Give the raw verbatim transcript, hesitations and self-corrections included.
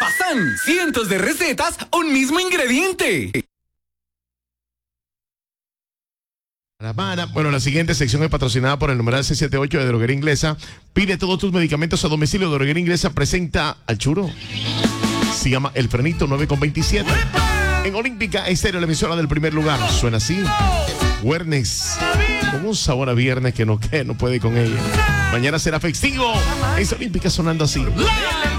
Bazán, cientos de recetas, un mismo ingrediente. Bueno, la siguiente sección es patrocinada por el numeral seiscientos setenta y ocho de Droguería Inglesa. Pide todos tus medicamentos a domicilio. Droguería Inglesa presenta al churo. Se llama El Frenito nueve con veintisiete. En Olímpica Estéreo, la emisora del primer lugar. Suena así. Viernes. Con un sabor a viernes que no, que no puede con ella. Mañana será festivo. Es Olímpica sonando así.